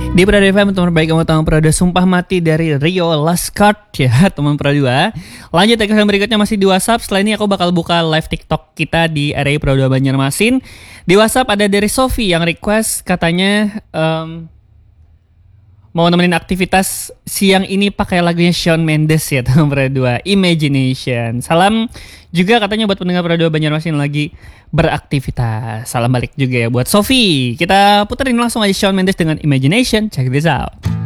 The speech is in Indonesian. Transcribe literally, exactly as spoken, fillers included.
Di Prada F M, teman baik kamu tahu Prada Sumpah Mati dari Rio Last Card ya teman Prada. Lanjut ke yang berikutnya masih di WhatsApp. Setelah ini aku bakal buka live TikTok kita di area Prada Banjarmasin. Di WhatsApp ada dari Sofi yang request katanya um, mau nemenin aktivitas siang ini pakai lagunya Shawn Mendes ya teman Prada, Imagination. Salam juga katanya buat pendengar Prada Banjarmasin lagi beraktivitas. Salam balik juga ya buat Sofi. Kita puterin langsung aja Shawn Mendes dengan Imagination. Check this out.